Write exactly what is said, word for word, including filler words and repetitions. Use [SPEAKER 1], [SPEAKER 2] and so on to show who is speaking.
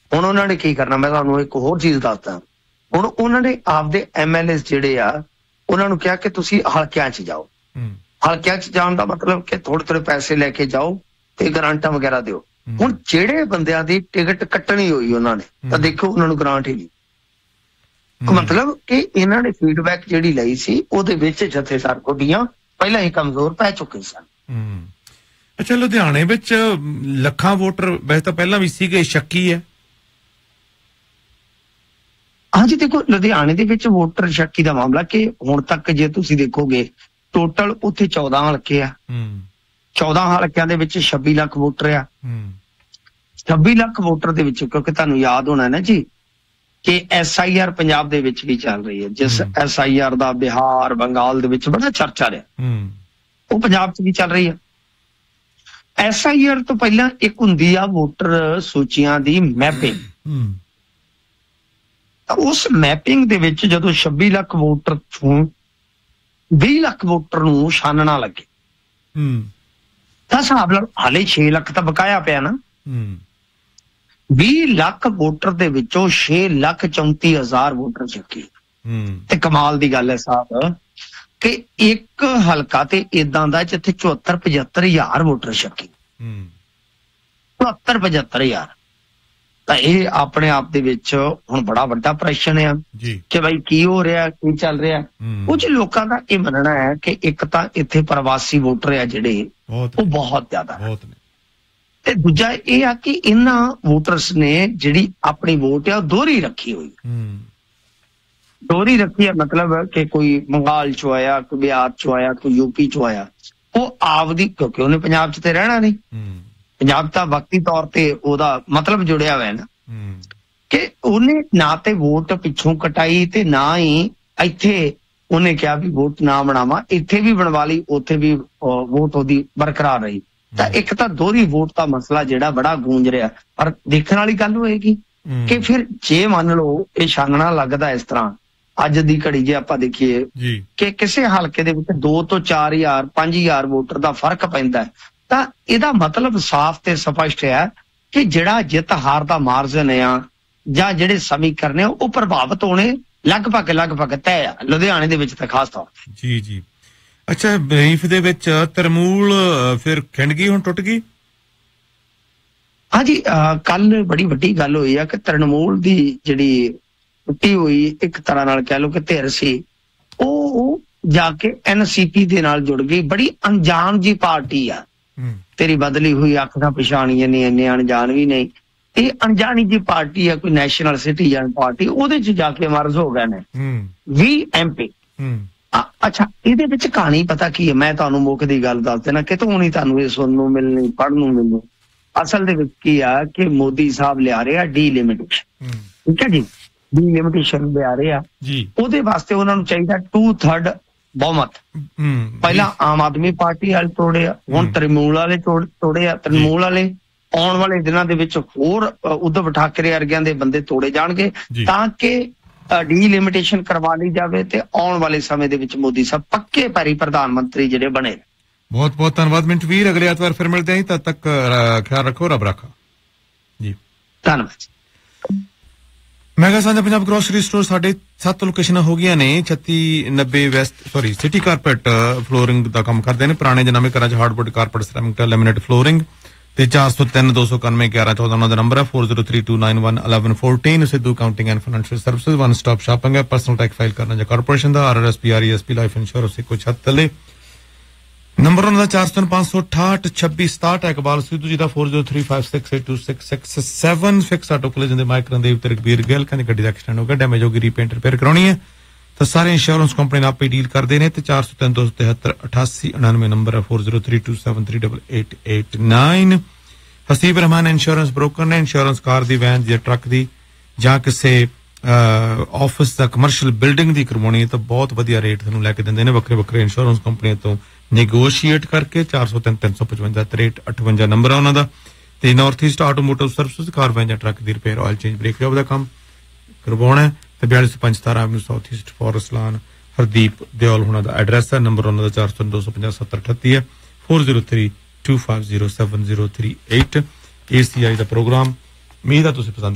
[SPEAKER 1] ਹੁਣ ਉਹਨਾਂ ਨੇ ਕੀ ਕਰਨਾ, ਮੈਂ ਤੁਹਾਨੂੰ ਇੱਕ ਹੋਰ ਚੀਜ਼ ਦੱਸਦਾ। ਹੁਣ ਉਹਨਾਂ ਨੇ ਆਪਦੇ ਐਮ ਐਲ ਏ ਜਿਹੜੇ ਆ ਉਹਨਾਂ ਨੂੰ ਕਿਹਾ ਕਿ ਤੁਸੀਂ ਹਲਕਿਆਂ 'ਚ ਜਾਓ। ਹਲਕਿਆਂ 'ਚ ਜਾਣ ਦਾ ਮਤਲਬ ਕਿ ਥੋੜੇ ਥੋੜੇ ਪੈਸੇ ਲੈ ਕੇ ਜਾਓ ਤੇ ਗਰਾਂਟਾਂ ਵਗੈਰਾ ਦਿਓ। ਹੁਣ ਜਿਹੜੇ ਬੰਦਿਆਂ ਦੀ ਟਿਕਟ ਕੱਟਣੀ ਹੋਈ ਉਹਨਾਂ ਨੇ ਤਾਂ ਦੇਖੋ ਉਹਨਾਂ ਨੂੰ ਗਰਾਂਟ ਹੀ ਨਹੀਂ। ਮਤਲਬ ਕਿ ਇਹਨਾਂ ਨੇ ਫੀਡਬੈਕ ਜਿਹੜੀ ਲਈ ਸੀ ਉਹਦੇ ਵਿੱਚ ਜਥੇਦਾਰ ਕੋਡੀਆਂ ਪਹਿਲਾਂ ਹੀ ਕਮਜ਼ੋਰ ਪੈ ਚੁੱਕੇ ਸਨ।
[SPEAKER 2] ਅੱਛਾ, ਲੁਧਿਆਣੇ ਵਿੱਚ ਲੱਖਾਂ ਵੋਟਰ ਵੈਸੇ ਤਾਂ ਪਹਿਲਾਂ ਵੀ ਸੀਗੇ, ਸ਼ੱਕੀ ਹੈ?
[SPEAKER 1] ਹਾਂਜੀ, ਦੇਖੋ ਲੁਧਿਆਣੇ ਦੇ ਵਿੱਚ ਵੋਟਰ ਸ਼ੱਕੀ ਦਾ ਮਾਮਲਾ ਕਿ ਹੁਣ ਤੱਕ ਜੇ ਤੁਸੀਂ ਦੇਖੋਗੇ ਟੋਟਲ ਉੱਥੇ ਚੌਦਾਂ ਹਲਕੇ ਆ। ਚੌਦਾਂ ਹਲਕਿਆਂ ਦੇ ਵਿੱਚ ਛੱਬੀ ਲੱਖ ਵੋਟਰ ਆ। ਛੱਬੀ ਲੱਖ ਵੋਟਰ ਦੇ ਵਿੱਚ ਕਿਉਂਕਿ ਤੁਹਾਨੂੰ ਯਾਦ ਹੋਣਾ ਨਾ ਜੀ ਕਿ ਐਸ ਆਈ ਆਰ ਪੰਜਾਬ ਦੇ ਵਿੱਚ ਵੀ ਚੱਲ ਰਹੀ ਹੈ, ਜਿਸ ਐਸ ਆਈ ਆਰ ਦਾ ਬਿਹਾਰ ਬੰਗਾਲ ਦੇ ਵਿੱਚ ਬੜਾ ਚਰਚਾ ਰਿਹਾ, ਉਹ ਪੰਜਾਬ 'ਚ ਵੀ ਚੱਲ ਰਹੀ ਹੈ। ਐਸ ਆਈ ਆਰ ਤੋਂ ਪਹਿਲਾਂ ਇੱਕ ਹੁੰਦੀ ਆ ਵੋਟਰ ਸੂਚੀਆਂ ਦੀ ਮੈਪਿੰਗ। ਤਾਂ ਉਸ ਮੈਪਿੰਗ ਦੇ ਵਿੱਚ ਜਦੋਂ ਛੱਬੀ ਲੱਖ ਵੋਟਰ ਤੋਂ ਵੀਹ ਲੱਖ ਵੋਟਰ ਨੂੰ ਛਾਨਣਾ ਲੱਗੇ ਤਾਂ ਹਿਸਾਬ ਨਾਲ ਹਾਲੇ ਛੇ ਲੱਖ ਤਾਂ ਬਕਾਇਆ ਪਿਆ ਨਾ। ਵੀਹ ਲੱਖ ਵੋਟਰ ਦੇ ਵਿੱਚੋਂ ਛੇ ਲੱਖ ਚੌਂਤੀ ਹਜ਼ਾਰ ਵੋਟਰ ਚੱਕੇ। ਤੇ ਕਮਾਲ ਦੀ ਗੱਲ ਹੈ ਸਾਹਿਬ ਕਿ ਇੱਕ ਹਲਕਾ ਤੇ ਏਦਾਂ ਦਾ ਜਿੱਥੇ ਚੁਹੱਤਰ ਪਝੱਤਰ ਹਜ਼ਾਰ ਵੋਟਰ ਚੱਕੇ। ਚੁਹੱਤਰ ਪਝੱਤਰ ਹਜ਼ਾਰ ਤਾਂ ਇਹ ਆਪਣੇ ਆਪ ਦੇ ਵਿੱਚ ਹੁਣ ਬੜਾ ਵੱਡਾ ਪ੍ਰਸ਼ਨ ਆ ਕਿ ਬਾਈ ਕੀ ਹੋ ਰਿਹਾ, ਕੀ ਚੱਲ ਰਿਹਾ। ਕੁਝ ਲੋਕਾਂ ਦਾ ਇਹ ਮੰਨਣਾ ਹੈ ਕਿ ਇੱਕ ਤਾਂ ਇੱਥੇ ਪ੍ਰਵਾਸੀ ਵੋਟਰ ਆ ਜਿਹੜੇ ਉਹ ਬਹੁਤ ਜ਼ਿਆਦਾ, ਤੇ ਦੂਜਾ ਇਹ ਆ ਕਿ ਇਹਨਾਂ ਵੋਟਰਸ ਨੇ ਜਿਹੜੀ ਆਪਣੀ ਵੋਟ ਆ ਉਹ ਦੋਹਰੀ ਰੱਖੀ ਹੋਈ। ਦੋਹਰੀ ਰੱਖੀ ਹੈ ਮਤਲਬ ਕਿ ਕੋਈ ਬੰਗਾਲ ਚੋਂ ਆਇਆ, ਕੋਈ ਬਿਹਾਰ ਚੋਂ ਆਇਆ, ਕੋਈ ਯੂਪੀ ਚੋਂ ਆਇਆ, ਉਹ ਆਪਦੀ, ਕਿਉਂਕਿ ਉਹਨੇ ਪੰਜਾਬ 'ਚ ਤੇ ਰਹਿਣਾ ਨਹੀਂ। ਪੰਜਾਬ ਤਾਂ ਵਕਤੀ ਤੌਰ ਤੇ ਉਹਦਾ ਮਤਲਬ ਜੁੜਿਆ ਹੋਇਆ ਨਾ ਕਿ ਉਹਨੇ ਨਾ ਤੇ ਵੋਟ ਪਿੱਛੋਂ ਕਟਾਈ ਤੇ ਨਾ ਹੀ ਇੱਥੇ ਉਹਨੇ ਕਿਹਾ ਵੀ ਵੋਟ ਨਾ ਬਣਾਵਾਂ, ਇੱਥੇ ਵੀ ਬਣਵਾ ਲਈ, ਉੱਥੇ ਵੀ ਵੋਟ ਉਹਦੀ ਬਰਕਰਾਰ ਰਹੀ। ਤਾਂ ਇੱਕ ਤਾਂ ਦੋਹਰੀ ਵੋਟ ਦਾ ਮਸਲਾ ਜਿਹੜਾ ਬੜਾ ਗੂੰਜ ਰਿਹਾ। ਪਰ ਦੇਖਣ ਵਾਲੀ ਗੱਲ ਹੋਏਗੀ ਕਿ ਫਿਰ ਜੇ ਮੰਨ ਲਓ ਇਹ ਛਾਨਣਾ ਲੱਗਦਾ ਇਸ ਤਰ੍ਹਾਂ ਅੱਜ ਦੀ ਘੜੀ ਜੇ ਆਪਾਂ ਦੇਖੀਏ ਕਿ ਕਿਸੇ ਹਲਕੇ ਦੇ ਵਿੱਚ ਦੋ ਤੋਂ ਚਾਰ ਹਜ਼ਾਰ ਪੰਜ ਹਜ਼ਾਰ ਵੋਟਰ ਦਾ ਫਰਕ ਪੈਂਦਾ ਹੈ, ਤਾਂ ਇਹਦਾ ਮਤਲਬ ਸਾਫ਼ ਤੇ ਸਪਸ਼ਟ ਹੈ ਕਿ ਜਿਹੜਾ ਜਿੱਤ ਹਾਰ ਦਾ ਮਾਰਜਨ ਆ ਜਾਂ ਜਿਹੜੇ ਸਮੀਕਰਨ ਆ ਉਹ ਪ੍ਰਭਾਵਿਤ ਹੋਣੇ ਲਗਭਗ ਲਗਭਗ ਤੈਅ ਆ ਲੁਧਿਆਣੇ ਦੇ ਵਿੱਚ ਤਾਂ ਖਾਸ ਤੌਰ ਤੇ।
[SPEAKER 2] ਜੀ ਜੀ। ਅੱਛਾ, ਬਰੀਫ ਦੇ ਵਿੱਚ ਤਰਮੂਲ ਫਿਰ ਖਿੰਡ ਗਈ, ਹੁਣ ਟੁੱਟ ਗਈ?
[SPEAKER 1] ਹਾਂਜੀ, ਕੱਲ ਬੜੀ ਵੱਡੀ ਗੱਲ ਹੋਈ ਆ ਕਿ ਤ੍ਰਿਣਮੂਲ ਦੀ ਜਿਹੜੀ ਟੁੱਟੀ ਹੋਈ ਇੱਕ ਤਰ੍ਹਾਂ ਨਾਲ ਕਹਿ ਲਓ ਕਿ ਧਿਰ ਸੀ, ਉਹ ਜਾ ਕੇ ਐਨ ਸੀ ਪੀ ਦੇ ਨਾਲ ਜੁੜ ਗਈ। ਬੜੀ ਅਣਜਾਣ ਜੀ ਪਾਰਟੀ ਆ, ਤੇਰੀ ਬਦਲੀ ਹੋਈ ਅੱਖ ਦਾ ਪਛਾਣੀ ਨਹੀਂ, ਇੰਨੇ ਅਣਜਾਣ ਵੀ ਨਹੀਂ। ਇਹ ਅਣਜਾਣੀ ਜੀ ਪਾਰਟੀ ਆ, ਕੋਈ ਨੈਸ਼ਨਲ ਸਿਟੀਜ਼ਨ ਪਾਰਟੀ, ਉਹਦੇ 'ਚ ਜਾ ਕੇ ਮਰਜ਼ ਹੋ ਗਏ ਨੇ ਵੀਹ ਐਮ ਪੀ। ਅੱਛਾ, ਇਹਦੇ ਵਿੱਚ ਕਹਾਣੀ ਪਤਾ ਕੀ ਹੈ, ਮੈਂ ਤੁਹਾਨੂੰ ਮੁੱਖ ਦੀ ਗੱਲ ਦੱਸ ਦੇਣਾ, ਕਿਤੋਂ ਨਹੀਂ ਤੁਹਾਨੂੰ ਇਹ ਸੁਣਨ ਨੂੰ ਮਿਲਣੀ, ਪੜ੍ਹਨ ਨੂੰ ਮਿਲਣੀ। ਅਸਲ ਦੇ ਵਿੱਚ ਕੀ ਆ ਕਿ ਮੋਦੀ ਸਾਹਿਬ ਲਿਆ ਰਹੇ ਆ ਡੀਲਿਮਿਟੇਸ਼ਨ। ਠੀਕ ਹੈ ਜੀ, ਡੀਲਿਮਿਟੇਸ਼ਨ ਲਿਆ ਰਹੇ ਆ, ਉਹਦੇ ਵਾਸਤੇ ਉਹਨਾਂ ਨੂੰ ਚਾਹੀਦਾ ਟੂ ਥਰਡ ਬਹੁਮਤ। ਪਹਿਲਾਂ ਆਮ ਆਦਮੀ ਪਾਰਟੀ ਵਾਲੇ ਤੋੜੇ ਆ, ਹੁਣ ਤ੍ਰਿਣਮੂਲ ਵਾਲੇ ਤੋੜੇ ਆ। ਤ੍ਰਿਣਮੂਲ ਵਾਲੇ ਆਉਣ ਵਾਲੇ ਦਿਨਾਂ ਦੇ ਵਿੱਚ ਹੋਰ ਉਧਵ ਠਾਕਰੇ ਵਰਗਿਆਂ ਦੇ ਬੰਦੇ ਤੋੜੇ ਜਾਣਗੇ ਤਾਂ ਕਿ ਡੀਲਿਮਿਟੇਸ਼ਨ ਕਰਵਾ ਲਈ ਜਾਵੇ ਤੇ ਆਉਣ ਵਾਲੇ ਸਮੇਂ ਦੇ ਵਿੱਚ ਮੋਦੀ ਸਾਹਿਬ ਪੱਕੇ ਪੈਰੀ ਪ੍ਰਧਾਨ ਮੰਤਰੀ ਜਿਹੜੇ ਬਣੇ।
[SPEAKER 2] ਬਹੁਤ ਬਹੁਤ ਧੰਨਵਾਦ ਮਿੰਟੂ ਵੀਰ, ਅਗਲੇ ਐਤਵਾਰ ਫਿਰ ਮਿਲਦੇ ਹਾਂ, ਤਦ ਤੱਕ ਖਿਆਲ ਰੱਖੋ, ਰੱਬ ਰਾਖਾ ਜੀ।
[SPEAKER 1] ਧੰਨਵਾਦ।
[SPEAKER 2] ਮੈਗਾ ਸਾਂਝਾ ਪੰਜਾਬ ਗਰੋਸਰੀ ਸਟੋਰ ਸਾਡੇ ਸੱਤ ਲੋਕੇਸ਼ਨਾਂ ਹੋ ਗਈਆਂ ਨੇ। ਛੱਤੀ ਨੱਬੇ West sorry city carpet flooring ਦਾ ਕੰਮ ਕਰਦੇ ਨੇ, ਪੁਰਾਣੇ ਜਾਂ ਨਵੇਂ ਘਰਾਂ 'ਚ hardwood carpet ceramic laminate flooring. ਤੇ ਚਾਰ ਸੌ ਤਿੰਨ ਦੋ ਸੌ ਇਕਾਨਵੇਂ ਗਿਆਰਾਂ ਚੌਦਾਂ ਉਹਨਾਂ ਦਾ ਨੰਬਰ ਹੈ। Four zero three two nine one eleven fourteen. Sidhu counting and financial services, one stop shopping ਹੈ। ਪਰਸਨਲ ਟੈਕਸ ਫਾਈਲ ਕਰਨਾ ਜਾਂ ਕਾਰਪੋਰੇਸ਼ਨ ਦਾ, R R S P, R E S P, life insurance ਇੱਕੋ ਛੱਤ ਤਲੇ। ਨੰਬਰ ਉਹਨਾਂ ਦਾ ਚਾਰ ਸੌ ਪੰਜ ਸੌ ਅਠਾਹਠ ਛੱਬੀ ਸਤਾਹਠ ਹੈ। ਇਕਬਾਲ ਸਿੱਧੂ ਜੀ ਦਾ four zero three five six eight two six six seven. Fix auto ਕੋਲੇ ਜਾਂਦੇ ਮਾਈਕਰਨ ਦੇਵ ਤੇ ਰਘਬੀਰ ਗਿੱਲ ਕਹਿੰਦੇ ਗੱਡੀ ਦਾ ਐਕਸੀਡੈਂਟ ਹੋ ਗਿਆ, ਡੈਮੇਜ ਹੋ ਗਈ, ਰੀਪੇਂਟ ਰਿਪੇਅਰ ਕਰਾਉਣੀ ਹੈ ਤਾਂ ਸਾਰੇ ਇੰਸ਼ੋਰੈਂਸ ਕੰਪਨੀ ਨਾਲ ਆਪੇ ਡੀਲ ਕਰਦੇ ਨੇ। ਤੇ ਚਾਰ ਸੌ ਤਿੰਨ ਦੋ ਸੌ ਤਿਹੱਤਰ ਅਠਾਸੀ ਉਣਾਨਵੇਂ ਨੰਬਰ ਹੈ। Four zero three two seven three double eight eight nine. Haseeb Rahman insurance broker ਨੇ। ਇੰਸ਼ੋਰੈਂਸ ਕਾਰ ਦੀ, ਵੈਨ ਜਾਂ ਟਰੱਕ ਦੀ ਜਾਂ ਕਿਸੇ ਆਫਿਸ ਦਾ ਕਮਰਸ਼ੀਅਲ ਬਿਲਡਿੰਗ ਦੀ ਕਰਵਾਉਣੀ ਹੈ ਤਾਂ ਬਹੁਤ ਵਧੀਆ ਰੇਟ ਤੁਹਾਨੂੰ ਲੈ ਕੇ ਦਿੰਦੇ ਨੇ ਵੱਖਰੇ ਵੱਖਰੇ ਇੰਸ਼ੋਰੈਂਸ ਕੰਪਨੀਆਂ ਤੋਂ ਨੈਗੋਸ਼ੀਏਟ ਕਰਕੇ। ਚਾਰ ਸੌ ਤਿੰਨ ਤਿੰਨ ਸੌ ਪਚਵੰਜਾ ਤਰੇਹਠ ਅਠਵੰਜਾ ਨੰਬਰ ਆ ਉਹਨਾਂ ਦਾ। ਤੇ ਨਾਰਥ ਈਸਟ ਆਟੋਮੋਟਿਵ ਸਰਵਿਸਿਜ਼, ਕਾਰ, ਵੈਨ ਜਾਂ ਟਰੱਕ ਦੀ repair, oil change, break job ਦਾ ਕੰਮ ਕਰਵਾਉਣਾ ਤੇ ਬਿਆਲੀ ਸੌ ਪੰਜ ਸਤਾਰਾਂ ਐਵਨਿਊ ਸਾਊਥ ਈਸਟ ਫੋਰੈਸਟ ਲਾਨ ਹਰਦੀਪ ਦਿਓਲ ਹੋਣਾ ਦਾ ਐਡਰੈਸ ਹੈ। ਨੰਬਰ ਉਹਨਾਂ ਦਾ ਚਾਰ ਸੌ ਦੋ ਸੌ ਪੰਜਾਹ ਸੱਤਰ ਅਠੱਤੀ ਹੈ। Four zero three two five zero seven zero three eight. ਏ ਸੀ ਆਈ ਦਾ ਪ੍ਰੋਗਰਾਮ ਉਮੀਦ ਹੈ ਤੁਸੀਂ ਪਸੰਦ